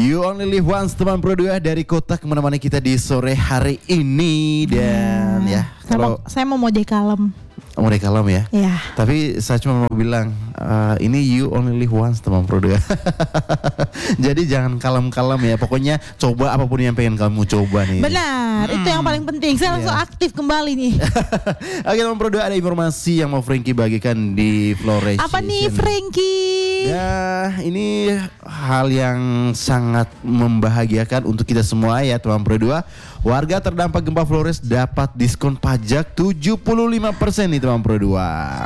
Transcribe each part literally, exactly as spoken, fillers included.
You Only Live Once, teman Pro dua dari kota kemana-mana kita di sore hari ini. Dan ya, Saya kalau mau, saya mau mode kalem. mau deh kalem ya. Ya. Tapi saya cuma mau bilang uh, ini you only live once, teman Pro dua. Jadi jangan kalem-kalem ya. Pokoknya coba apapun yang pengen kamu coba nih. Benar, hmm. itu yang paling penting. Saya langsung Yeah. aktif kembali nih. Oke, teman Pro dua, ada informasi yang mau Frankie bagikan di Flores. Apa nih, Frankie? Ya, ini hal yang sangat membahagiakan untuk kita semua ya, teman Pro dua. Warga terdampak gempa Flores dapat diskon pajak tujuh puluh lima persen nih, teman Pro dua.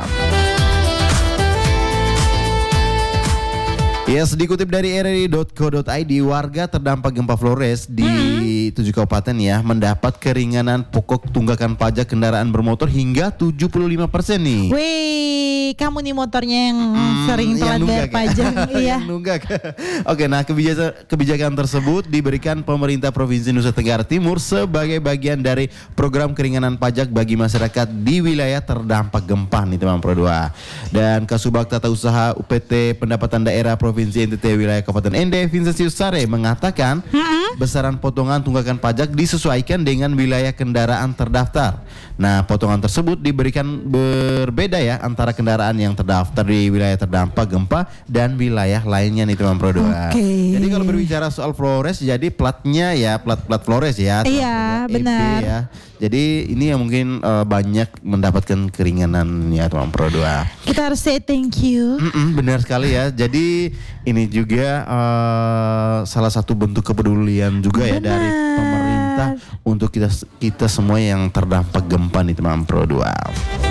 Yes, dikutip dari r r i dot co dot i d, warga terdampak gempa Flores di hmm. tujuh kabupaten ya mendapat keringanan pokok tunggakan pajak kendaraan bermotor hingga tujuh puluh lima persen nih. Wih, kamu nih motornya yang Hmm, sering yang telat bayar nunggak ya? pajak. Iya. Yang nunggak. Oke, nah kebijakan, kebijakan tersebut diberikan pemerintah Provinsi Nusa Tenggara Timur sebagai bagian dari program keringanan pajak bagi masyarakat di wilayah terdampak gempa nih, teman Pro dua. Dan Kasubag Tata Usaha U P T Pendapatan Daerah Provinsi N T T Wilayah Kabupaten N D, Vincentius Sare, mengatakan hmm? besaran potongan tunggakan pajak disesuaikan dengan wilayah kendaraan terdaftar. Nah, potongan tersebut diberikan berbeda ya antara kendaraan yang terdaftar di wilayah terdampak gempa dan wilayah lainnya nih, teman Pro dua. Okay. Jadi kalau berbicara soal Flores, jadi platnya ya plat-plat Flores ya. Iya, E B benar. ya. Jadi ini yang mungkin uh, banyak mendapatkan keringanan ya, teman Pro dua. Kita harus say thank you. Mm-mm, benar sekali ya. Jadi ini juga uh, salah satu bentuk kepedulian juga ya Benar. dari pemerintah untuk kita kita semua yang terdampak gempa nih, teman Pro dua.